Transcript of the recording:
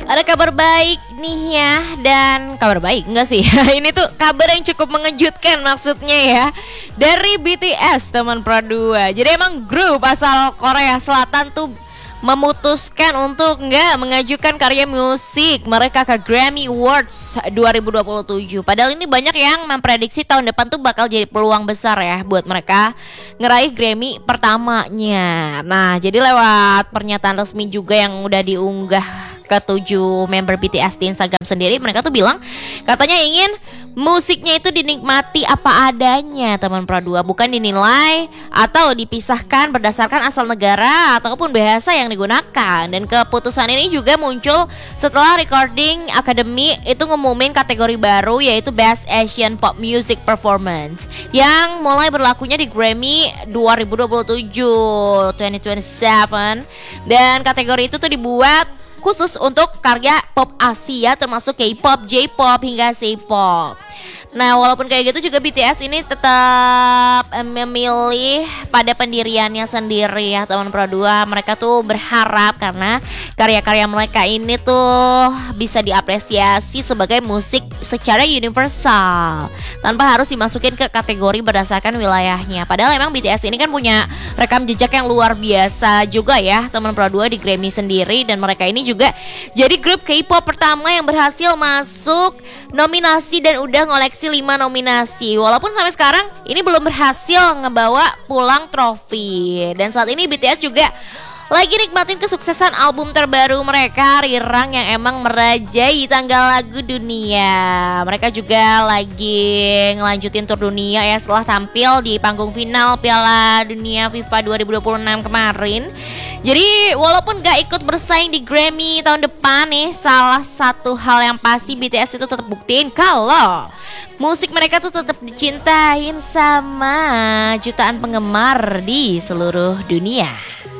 Ada kabar baik nih ya. Dan kabar baik enggak sih? Ini tuh kabar yang cukup mengejutkan maksudnya ya. Dari BTS teman Pro 2. Jadi emang grup asal Korea Selatan tuh memutuskan untuk nggak mengajukan karya musik mereka ke Grammy Awards 2027. Padahal ini banyak yang memprediksi tahun depan tuh bakal jadi peluang besar ya buat mereka ngeraih Grammy pertamanya. Nah, jadi lewat pernyataan resmi juga yang udah diunggah ke-7 member BTS di Instagram sendiri, mereka tuh bilang katanya ingin musiknya itu dinikmati apa adanya teman Pro 2, bukan dinilai atau dipisahkan berdasarkan asal negara ataupun bahasa yang digunakan. Dan keputusan ini juga muncul setelah Recording Academy itu ngumumin kategori baru yaitu Best Asian Pop Music Performance yang mulai berlakunya di Grammy 2027 dan kategori itu tuh dibuat khusus untuk karya pop Asia termasuk K-pop, J-pop hingga C-pop. Nah, walaupun kayak gitu juga BTS ini tetap memilih pada pendiriannya sendiri ya teman Pro 2. Mereka tuh berharap karena karya-karya mereka ini tuh bisa diapresiasi sebagai musik secara universal tanpa harus dimasukin ke kategori berdasarkan wilayahnya. Padahal emang BTS ini kan punya rekam jejak yang luar biasa juga ya teman Pro 2 di Grammy sendiri. Dan mereka ini juga jadi grup K-pop pertama yang berhasil masuk nominasi dan udah ngoleksi 5 nominasi. Walaupun sampai sekarang ini belum berhasil ngebawa pulang trofi. Dan saat ini BTS juga lagi nikmatin kesuksesan album terbaru mereka, Rirang, yang emang merajai tanggal lagu dunia. Mereka juga lagi ngelanjutin tur dunia ya setelah tampil di panggung final Piala Dunia FIFA 2026 kemarin. Jadi walaupun gak ikut bersaing di Grammy tahun depan nih, salah satu hal yang pasti BTS itu tetap buktiin kalau musik mereka tuh tetap dicintain sama jutaan penggemar di seluruh dunia.